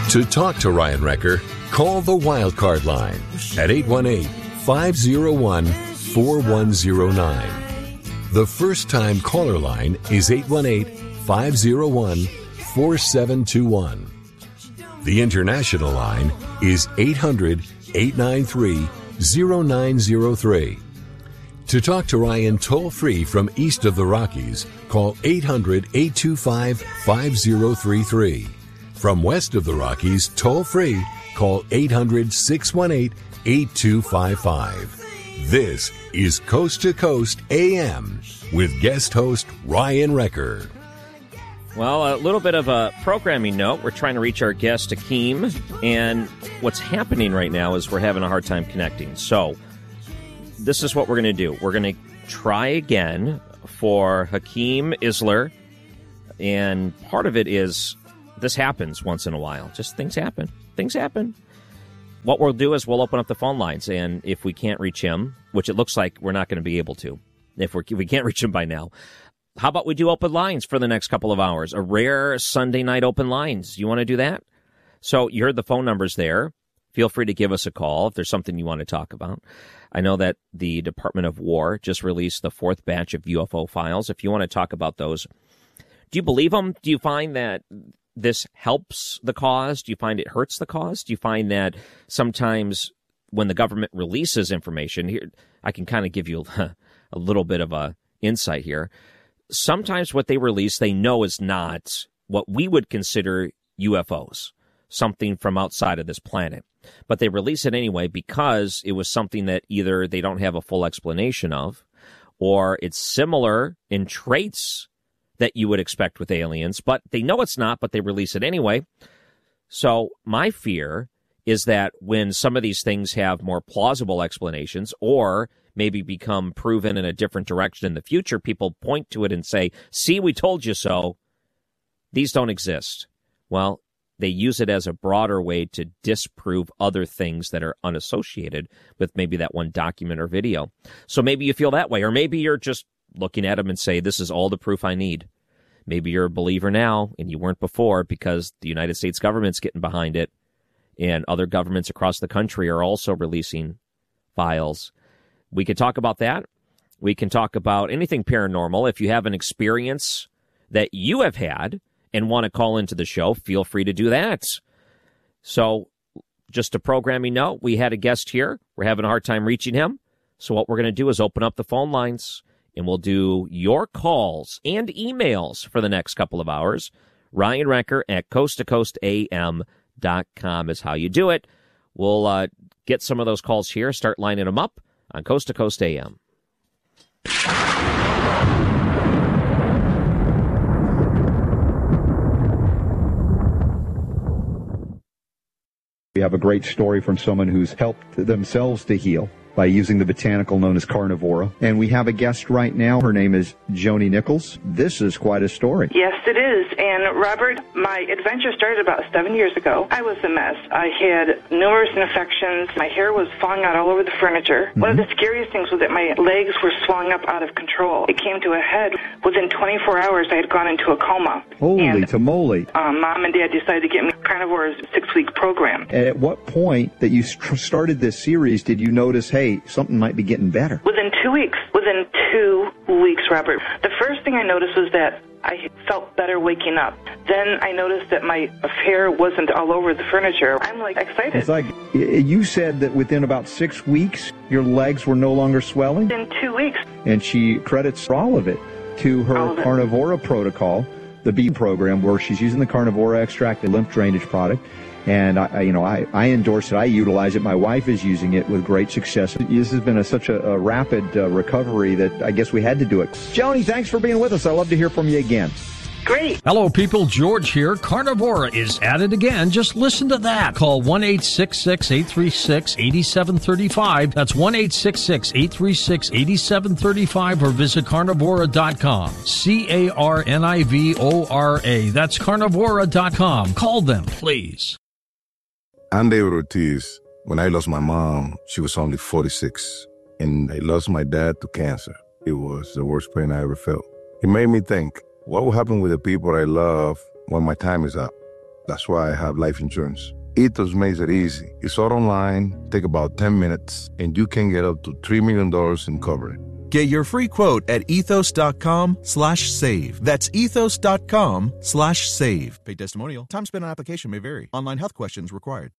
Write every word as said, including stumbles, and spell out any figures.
To talk to Ryan Wrecker, call the Wildcard line at eight one eight, five oh one, four one oh nine. The first-time caller line is eight one eight, five oh one, four seven two one. The international line is eight hundred, eight nine three, oh nine oh three. To talk to Ryan toll-free from east of the Rockies, call eight hundred, eight two five, five oh three three. From west of the Rockies, toll-free, call eight hundred, six one eight, eight two five five. This is Coast to Coast A M with guest host Ryan Wrecker. Well, a little bit of a programming note. We're trying to reach our guest, Hakeem, and what's happening right now is we're having a hard time connecting. So this is what we're going to do. We're going to try again for Hakeem Isler, and part of it is this happens once in a while. Just things happen. Things happen. What we'll do is we'll open up the phone lines, and if we can't reach him, which it looks like we're not going to be able to, if we're, we can't reach him by now, how about we do open lines for the next couple of hours? A rare Sunday night open lines. You want to do that? So you heard the phone numbers there. Feel free to give us a call if there's something you want to talk about. I know that the Department of War just released the fourth batch of U F O files. If you want to talk about those, do you believe them? Do you find that this helps the cause? Do you find it hurts the cause? Do you find that sometimes when the government releases information, here I can kind of give you a, a little bit of a insight here. Sometimes what they release, they know is not what we would consider U F Os, something from outside of this planet. But they release it anyway because it was something that either they don't have a full explanation of, or it's similar in traits that you would expect with aliens, but they know it's not, but they release it anyway. So my fear is that when some of these things have more plausible explanations or maybe become proven in a different direction in the future, people point to it and say, see, we told you so. These don't exist. Well, they use it as a broader way to disprove other things that are unassociated with maybe that one document or video. So maybe you feel that way, or maybe you're just looking at them and say, this is all the proof I need. Maybe you're a believer now and you weren't before because the United States government's getting behind it, and other governments across the country are also releasing files. We could talk about that. We can talk about anything paranormal. If you have an experience that you have had and want to call into the show, feel free to do that. So just a programming note, we had a guest here. We're having a hard time reaching him. So what we're going to do is open up the phone lines, and we'll do your calls and emails for the next couple of hours. Ryan Wrecker at coast to coast a m dot com is how you do it. We'll uh, get some of those calls here, start lining them up on Coast to Coast A M. We have a great story from someone who's helped themselves to heal by using the botanical known as carnivora. And we have a guest right now. Her name is Joni Nichols. This is quite a story. Yes, it is. And Robert, my adventure started about seven years ago. I was a mess. I had numerous infections. My hair was falling out all over the furniture. Mm-hmm. One of the scariest things was that my legs were swelling up out of control. It came to a head. Within twenty-four hours, I had gone into a coma. Holy and, tamale. Um, Mom and Dad decided to get me Carnivore's six-week program. And at what point that you st- started this series did you notice, hey, something might be getting better? Within two weeks. Within two weeks, Robert. The first thing I noticed was that I felt better waking up. Then I noticed that my hair wasn't all over the furniture. I'm, like, excited. It's like you said that within about six weeks, your legs were no longer swelling? Within two weeks. And she credits all of it to her Carnivora protocol, the B program, where she's using the Carnivora extract, the lymph drainage product. And, I, you know, I, I endorse it. I utilize it. My wife is using it with great success. This has been a, such a, a rapid uh, recovery that I guess we had to do it. Joni, thanks for being with us. I'd love to hear from you again. Great. Hello, people. George here. Carnivora is at it again. Just listen to that. Call one eight six six, eight three six, eight seven three five. That's one eight six six, eight three six, eight seven three five or visit carnivora dot com. C A R N I V O R A. That's carnivora dot com. Call them, please. I'm David Ortiz. When I lost my mom, she was only forty-six. And I lost my dad to cancer. It was the worst pain I ever felt. It made me think, what will happen with the people I love when my time is up? That's why I have life insurance. Ethos makes it easy. It's all online, take about ten minutes, and you can get up to three million dollars in coverage. Get your free quote at ethos.com slash save. That's ethos.com slash save. Paid testimonial. Time spent on application may vary. Online health questions required.